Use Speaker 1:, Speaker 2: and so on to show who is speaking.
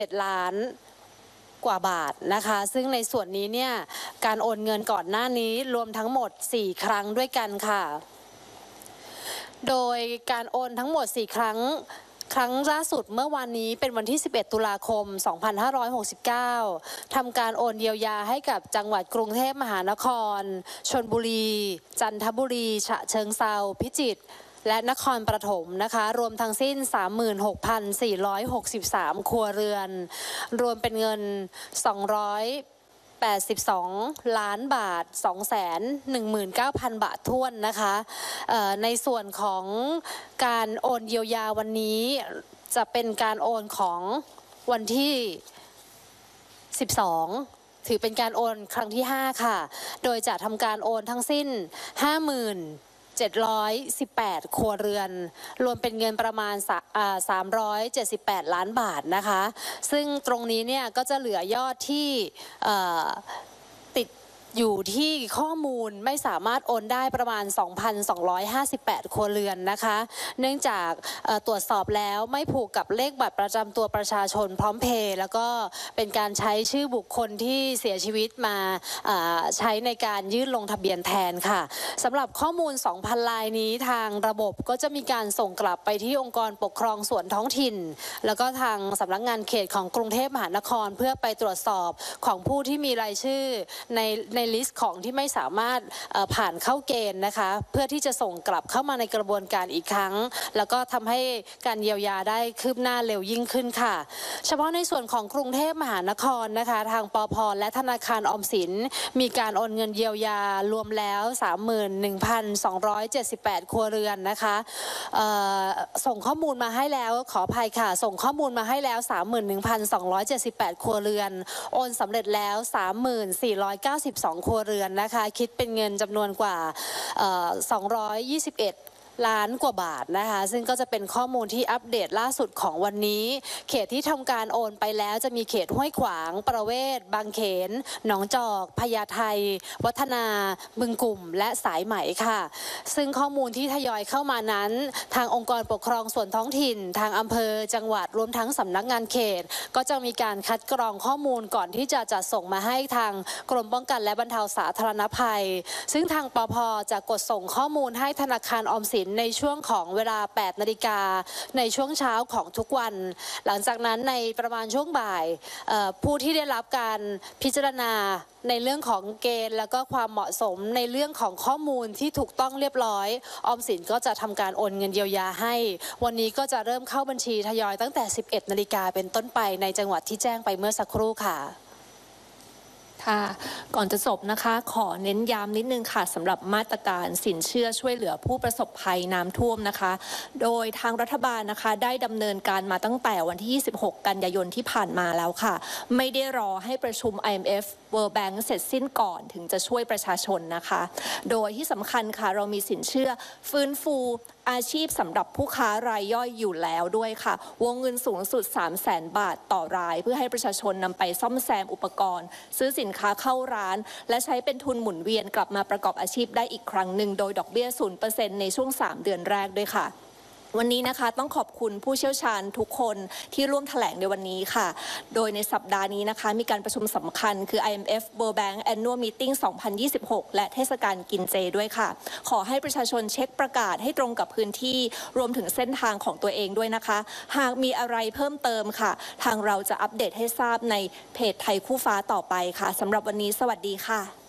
Speaker 1: ล้านกว่าบาทนะคะซึ่งในส่วนนี้เนี่ยการโอนเงินก่อนหน้านี้รวมทั้งหมด4ครั้งด้วยกันค่ะโดยการโอนทั้งหมด4ครั้งล่าสุดเมื่อวานนี้เป็นวันที่11ตุลาคม2569ทำการโอนเยียวยาให้กับจังหวัดกรุงเทพมหานครชลบุรีจันทบุรีฉะเชิงเทราพิจิตรและนครปฐมนะคะรวมทั้งสิ้น 36,463 ครัวเรือนรวมเป็นเงิน282 ล้านบาท 219,000 บาทถ้วนนะคะในส่วนของการโอนเยียวยาวันนี้จะเป็นการโอนของวันที่12ถือเป็นการโอนครั้งที่5ค่ะโดยจะทำการโอนทั้งสิ้น 718 ครัวเรือนรวมเป็นเงินประมาณ378 ล้านบาทนะคะซึ่งตรงนี้เนี่ยก็จะเหลือยอดที่ติดอยู่ที่ข้อมูลไม่สามารถโอนได้ประมาณ 2,258 ครัวเรือนนะคะเนื่องจากตรวจสอบแล้วไม่ผูกกับเลขบัตรประจำตัวประชาชนพร้อมเพย์แล้วก็เป็นการใช้ชื่อบุคคลที่เสียชีวิตมาใช้ในการยื่นลงทะเบียนแทนค่ะสำหรับข้อมูล 2,000 ลายนี้ทางระบบก็จะมีการส่งกลับไปที่องค์กรปกครองส่วนท้องถิ่นแล้วก็ทางสำนักงานเขตของกรุงเทพมหานครเพื่อไปตรวจสอบของผู้ที่มีรายชื่อในลิสต์ของที่ไม่สามารถผ่านเข้าเกณฑ์นะคะเพื่อที่จะส่งกลับเข้ามาในกระบวนการอีกครั้งแล้วก็ทำให้การเยียวยาได้คืบหน้าเร็วยิ่งขึ้นค่ะเฉพาะในส่วนของกรุงเทพมหานครนะคะทางปภ.และธนาคารออมสินมีการโอนเงินเยียวยารวมแล้ว 31,278 ครัวเรือนนะคะส่งข้อมูลมาให้แล้วขออภัยค่ะส่งข้อมูลมาให้แล้ว 31,278 ครัวเรือนโอนสำเร็จแล้ว 3,492 ครัวเรือนนะคะคิดเป็นเงินจำนวนกว่า221 ล้านกว่าบาทนะคะซึ่งก็จะเป็นข้อมูลที่อัปเดตล่าสุดของวันนี้เขตที่ทำการโอนไปแล้วจะมีเขตห้วยขวางประเวศบางเขนหนองจอกพญาไทวัฒนาบึงกลุ่มและสายไหมค่ะซึ่งข้อมูลที่ทยอยเข้ามานั้นทางองค์กรปกครองส่วนท้องถิ่นทางอำเภอจังหวัดรวมทั้งสำนักงานเขตก็จะมีการคัดกรองข้อมูลก่อนที่จะจัดส่งมาให้ทางกรมป้องกันและบรรเทาสาธารณภัยซึ่งทางปภ.จะกดส่งข้อมูลให้ธนาคารออมสินในช่วงของเวลา 8 นาฬิกาในช่วงเช้าของทุกวันหลังจากนั้นในประมาณช่วงบ่ายผู้ที่ได้รับการพิจารณาในเรื่องของเกณฑ์แล้วก็ความเหมาะสมในเรื่องของข้อมูลที่ถูกต้องเรียบร้อยออมสินก็จะทำการโอนเงินเยียวยาให้วันนี้ก็จะเริ่มเข้าบัญชีทยอยตั้งแต่ 11 นาฬิกาเป็นต้นไปในจังหวัดที่แจ้งไปเมื่อสักครู่ค่ะ
Speaker 2: ค่ะก่อนจะจบนะคะขอเน้นย้ำนิดนึงค่ะสำหรับมาตรการสินเชื่อช่วยเหลือผู้ประสบภัยน้ำท่วมนะคะโดยทางรัฐบาลนะคะได้ดำเนินการมาตั้งแต่วันที่ 26 กันยายนที่ผ่านมาแล้วค่ะไม่ได้รอให้ประชุม IMF World Bank เสร็จสิ้นก่อนถึงจะช่วยประชาชนนะคะโดยที่สำคัญค่ะเรามีสินเชื่อฟื้นฟูอาชีพสำหรับผู้ค้ารายย่อยอยู่แล้วด้วยค่ะวงเงินสูงสุด 300,000 บาทต่อรายเพื่อให้ประชาชนนำไปซ่อมแซมอุปกรณ์ซื้อสินค้าเข้าร้านและใช้เป็นทุนหมุนเวียนกลับมาประกอบอาชีพได้อีกครั้งหนึ่งโดยดอกเบี้ย 0% ในช่วง3 เดือนแรกด้วยค่ะวันนี้นะคะต้องขอบคุณผู้เชี่ยวชาญทุกคนที่ร่วมแถลงในวันนี้ค่ะโดยในสัปดาห์นี้นะคะมีการประชุมสำคัญคือ IMF World Bank Annual Meeting 2026 และเทศกาลกินเจด้วยค่ะขอให้ประชาชนเช็คประกาศให้ตรงกับพื้นที่รวมถึงเส้นทางของตัวเองด้วยนะคะหากมีอะไรเพิ่มเติมค่ะทางเราจะอัปเดตให้ทราบในเพจไทยคู่ฟ้าต่อไปค่ะสำหรับวันนี้สวัสดีค่ะ